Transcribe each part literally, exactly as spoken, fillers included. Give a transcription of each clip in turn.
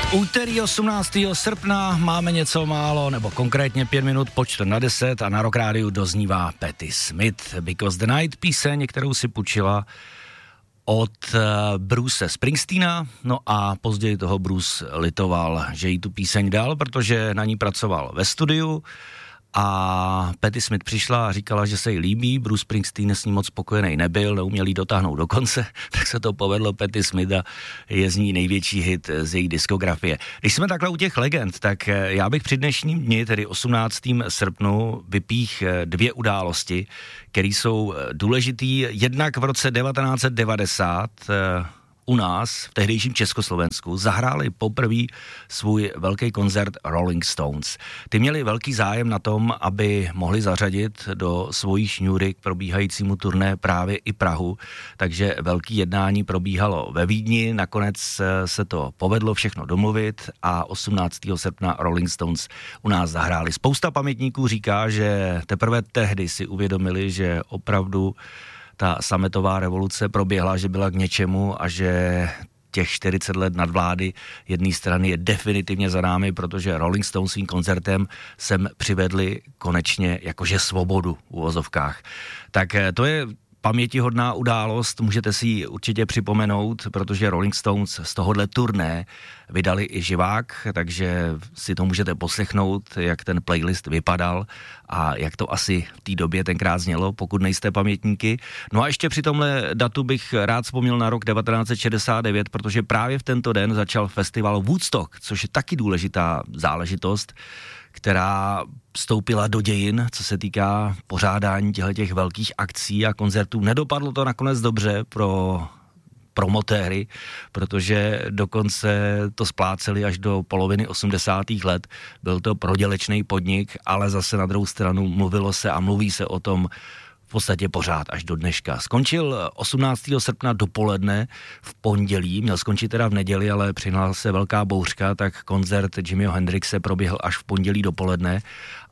Úterý osmnáctého srpna máme něco málo, nebo konkrétně pět minut po čtvrt na deset a na Rock Rádiu doznívá Patti Smith, Because the Night, píseň, kterou si půjčila od uh, Bruce Springsteena, no a později toho Bruce litoval, že jí tu píseň dal, protože na ní pracoval ve studiu a Patti Smith přišla a říkala, že se jí líbí, Bruce Springsteen s ní moc spokojený nebyl, neuměl jí dotáhnout do konce, tak se to povedlo Patti Smith a je z ní největší hit z její diskografie. Když jsme takhle u těch legend, tak já bych při dnešním dni, tedy osmnáctého srpnu, vypích dvě události, které jsou důležitý. Jednak v roce devatenáct set devadesát u nás, v tehdejším Československu, zahráli poprvé svůj velký koncert Rolling Stones. Ty měli velký zájem na tom, aby mohli zařadit do svojí šňůry k probíhajícímu turné právě i Prahu, takže velký jednání probíhalo ve Vídni, nakonec se to povedlo všechno domluvit a osmnáctého srpna Rolling Stones u nás zahráli. Spousta pamětníků říká, že teprve tehdy si uvědomili, že opravdu ta sametová revoluce proběhla, že byla k něčemu a že těch čtyřicet let nadvlády jedné strany je definitivně za námi, protože Rolling Stones svým koncertem sem přivedli konečně jakože svobodu v uvozovkách. Tak to je pamětihodná událost, můžete si ji určitě připomenout, protože Rolling Stones z tohohle turné vydali i živák, takže si to můžete poslechnout, jak ten playlist vypadal a jak to asi v té době tenkrát znělo, pokud nejste pamětníky. No a ještě při tomhle datu bych rád vzpomněl na rok devatenáct set šedesát devět, protože právě v tento den začal festival Woodstock, což je taky důležitá záležitost, která vstoupila do dějin, co se týká pořádání těchto velkých akcí a koncertů. Nedopadlo to nakonec dobře pro promotéry, protože dokonce to spláceli až do poloviny osmdesátých let. Byl to prodělečný podnik, ale zase na druhou stranu mluvilo se a mluví se o tom v podstatě pořád až do dneška. Skončil osmnáctého srpna dopoledne v pondělí, měl skončit teda v neděli, ale přihnala se velká bouřka, tak koncert Jimiho Hendrixe proběhl až v pondělí dopoledne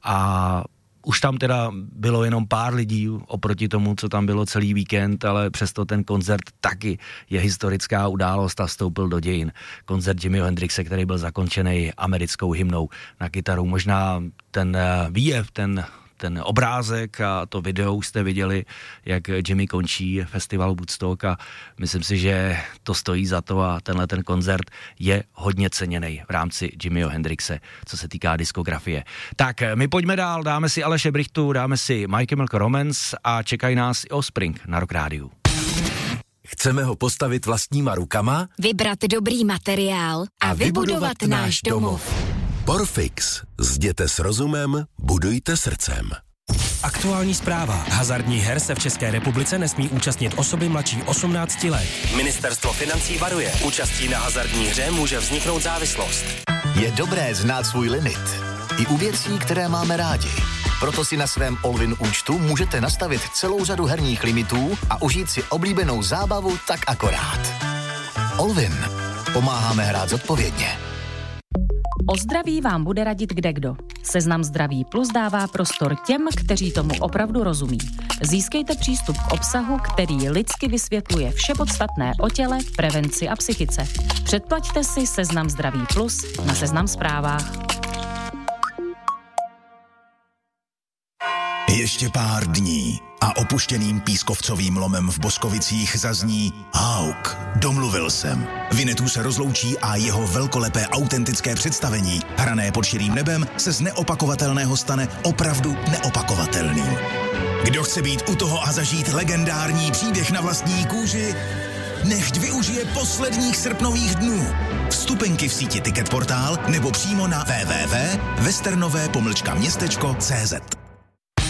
a už tam teda bylo jenom pár lidí oproti tomu, co tam bylo celý víkend, ale přesto ten koncert taky je historická událost a vstoupil do dějin. Koncert Jimiho Hendrixe, který byl zakončený americkou hymnou na kytaru. Možná ten výjev, ten ten obrázek a to video už jste viděli, jak Jimmy končí festival Woodstock a myslím si, že to stojí za to a tenhle ten koncert je hodně ceněný v rámci Jimiho Hendrixe, co se týká diskografie. Tak, my pojďme dál, dáme si Aleše Brichtu, dáme si My Chemical Romance a čekají nás i Offspring na Rock Rádiu. Chceme ho postavit vlastníma rukama, vybrat dobrý materiál a, a vybudovat, vybudovat náš domov. Porfix. Zděte s rozumem, budujte srdcem. Aktuální zpráva. Hazardních her se v České republice nesmí účastnit osoby mladší osmnácti let. Ministerstvo financí varuje. Účastí na hazardní hře může vzniknout závislost. Je dobré znát svůj limit. I u věcí, které máme rádi. Proto si na svém Allwin účtu můžete nastavit celou řadu herních limitů a užít si oblíbenou zábavu tak akorát. Allwin. Pomáháme hrát zodpovědně. O zdraví vám bude radit kdekdo. Seznam Zdraví Plus dává prostor těm, kteří tomu opravdu rozumí. Získejte přístup k obsahu, který lidsky vysvětluje vše podstatné o těle, prevenci a psychice. Předplaťte si Seznam Zdraví Plus na Seznam Zprávách. Ještě pár dní a opuštěným pískovcovým lomem v Boskovicích zazní Hauk, domluvil jsem. Vinetů se rozloučí a jeho velkolepé autentické představení, hrané pod širým nebem, se z neopakovatelného stane opravdu neopakovatelným. Kdo chce být u toho a zažít legendární příběh na vlastní kůži, nechť využije posledních srpnových dnů. Vstupenky v síti Ticketportál nebo přímo na w w w tečka westernové pomlčka městečko tečka cé zet.